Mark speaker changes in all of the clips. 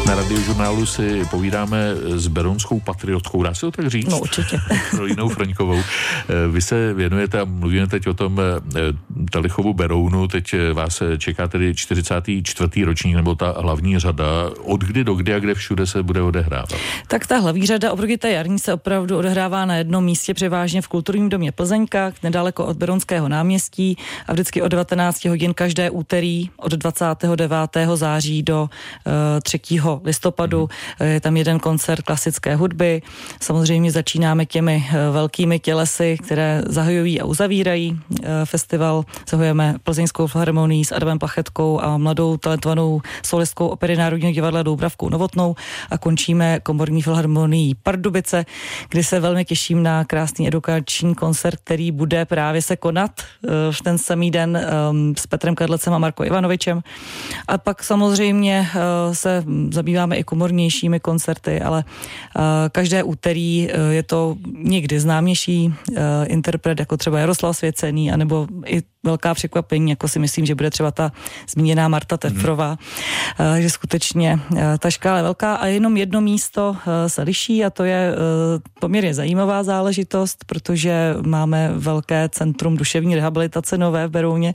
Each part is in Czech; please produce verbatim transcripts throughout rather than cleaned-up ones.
Speaker 1: Na Radiožurnálu si povídáme s berounskou patriotkou, dá se to tak říct?
Speaker 2: No určitě.
Speaker 1: Karolínou Froňkovou. Vy se věnujete a mluvíme teď o tom Telichovu Berounu, teď vás čeká tedy čtyřicátý čtvrtý ročník, nebo ta hlavní řada. Od kdy do kdy a kde všude se bude odehrávat?
Speaker 2: Tak ta hlavní řada oproti té jarní se opravdu odehrává na jednom místě, převážně v Kulturním domě Plzeňka, nedaleko od Berounského náměstí, a vždycky od devatenáct hodin každé úterý od dvacátého devátého září do uh, třetího listopadu. Hmm. Je tam jeden koncert klasické hudby. Samozřejmě začínáme těmi uh, velkými tělesy, které zahajují a uzavírají uh, festival. Zahajujeme Plzeňskou filharmonii s Adamem Plachetkou a mladou talentovanou solistkou opery Národního divadla Doubravkou Novotnou a končíme komorní filharmonií Pardubice, kdy se velmi těším na krásný edukační koncert, který bude právě se konat uh, v ten samý den um, s Petrem Kadlecem a Marko Ivanovičem. A pak samozřejmě uh, se zabýváme i komornějšími koncerty, ale uh, každé úterý uh, je to někdy známější uh, interpret, jako třeba Jaroslav Svěcený, anebo i velká překvapení, jako si myslím, že bude třeba ta zmíněná Marta Terfrová, mm. že skutečně ta škála je velká a jenom jedno místo se liší a to je poměrně zajímavá záležitost, protože máme velké centrum duševní rehabilitace nové v Berouně,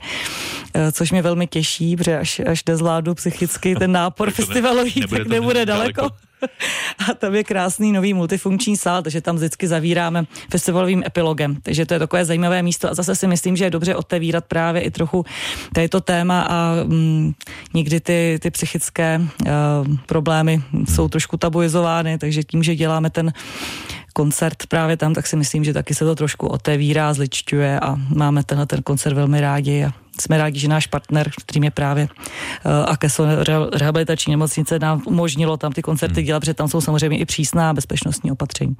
Speaker 2: což mě velmi těší, protože až, až nezvládnu psychicky ten nápor festivalový, nebude tak nebude daleko. daleko. A tam je krásný nový multifunkční sál, takže tam vždycky zavíráme festivalovým epilogem. Takže to je takové zajímavé místo a zase si myslím, že je dobře otevírat právě i trochu to téma a mm, někdy ty, ty psychické uh, problémy jsou trošku tabuizovány, takže tím, že děláme ten koncert právě tam, tak si myslím, že taky se to trošku otevírá, zličťuje a máme tenhle ten koncert velmi rádi a jsme rádi, že náš partner, kterým je právě uh, Akeso rehabilitační nemocnice, nám umožnilo tam ty koncerty hmm. dělat, protože tam jsou samozřejmě i přísná bezpečnostní opatření.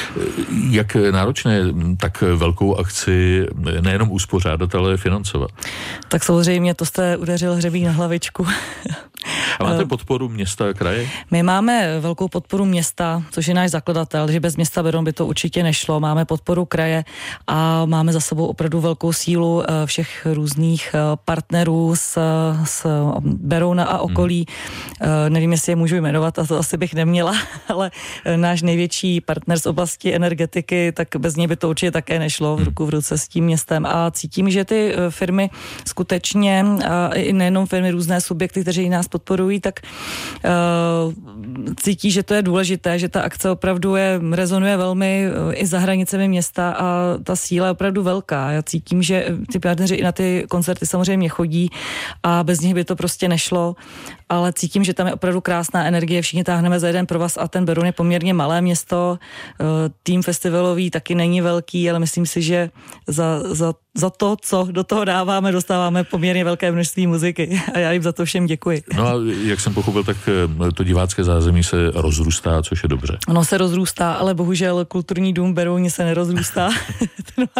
Speaker 1: Jak náročné tak velkou akci nejenom uspořádat, ale financovat?
Speaker 2: Tak samozřejmě, to jste udeřil hřebík na hlavičku.
Speaker 1: A máte podporu města a kraje?
Speaker 2: My máme velkou podporu města, což je náš zakladatel, že bez města Beroun by to určitě nešlo. Máme podporu kraje a máme za sebou opravdu velkou sílu všech různých partnerů z, z Berouna a okolí. Hmm. Nevím, jestli je můžu jmenovat, a to asi bych neměla, ale náš největší partner z oblasti energetiky, tak bez něj by to určitě také nešlo v ruku v ruce s tím městem. A cítím, že ty firmy skutečně, a i nejenom firmy, různé subjekty, kteří nás podporují, tak uh, cítí, že to je důležité, že ta akce opravdu je, rezonuje velmi uh, i za hranicemi města a ta síla je opravdu velká. Já cítím, že ty partneři i na ty koncerty samozřejmě chodí a bez nich by to prostě nešlo, ale cítím, že tam je opravdu krásná energie, všichni táhneme za jeden provaz a ten Beroun je poměrně malé město, uh, tým festivalový taky není velký, ale myslím si, že za, za, za to, co do toho dáváme, dostáváme poměrně velké množství muziky a já jim za to všem děkuji.
Speaker 1: No a jak jsem pochopil, tak to divácké zázemí se rozrůstá, což je dobře.
Speaker 2: Ono se rozrůstá, ale bohužel kulturní dům Berouně se nerozrůstá.